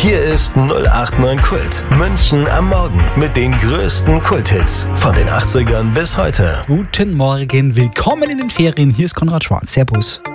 Hier ist 089 Kult. München am Morgen mit den größten Kulthits von den 80ern bis heute. Guten Morgen, willkommen in den Ferien. Hier ist Konrad Schwarz. Servus.